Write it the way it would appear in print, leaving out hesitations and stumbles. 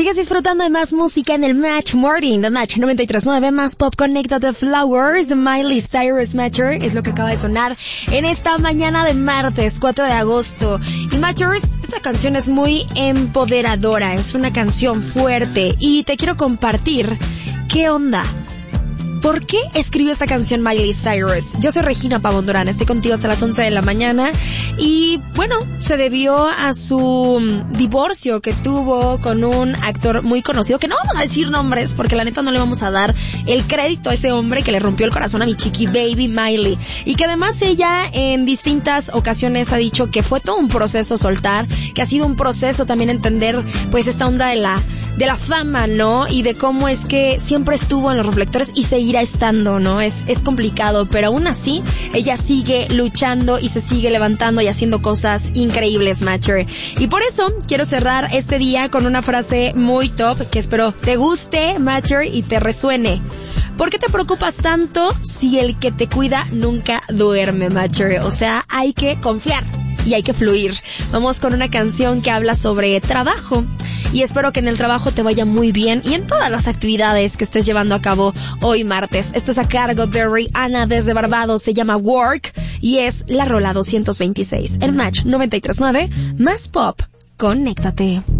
Sigues disfrutando de más música en el Match Morning, The Match 93.9, más pop. Conéctate. Flowers, de Miley Cyrus. Matcher es lo que acaba de sonar en esta mañana de martes 4 de agosto. Y Matchers, esta canción es muy empoderadora, es una canción fuerte y te quiero compartir qué onda. ¿Por qué escribió esta canción Miley Cyrus? Yo soy Regina Pavón Durán, estoy contigo hasta las 11 de la mañana y bueno, se debió a su divorcio que tuvo con un actor muy conocido, que no vamos a decir nombres porque la neta no le vamos a dar el crédito a ese hombre que le rompió el corazón a mi chiqui baby Miley, y que además ella en distintas ocasiones ha dicho que fue todo un proceso soltar, que ha sido un proceso también entender pues esta onda de la fama, ¿no? Y de cómo es que siempre estuvo en los reflectores y seguirá estando, ¿no? Es complicado, pero aún así ella sigue luchando y se sigue levantando y haciendo cosas increíbles, Matcher. Y por eso quiero cerrar este día con una frase muy top que espero te guste, Matcher, y te resuene. ¿Por qué te preocupas tanto si el que te cuida nunca duerme, Matcher? O sea, hay que confiar y hay que fluir. Vamos con una canción que habla sobre trabajo y espero que en el trabajo te vaya muy bien y en todas las actividades que estés llevando a cabo hoy martes. Esto es a cargo de Rihanna desde Barbados, se llama Work y es la rola 226. El Match 93.9, más pop. Conéctate.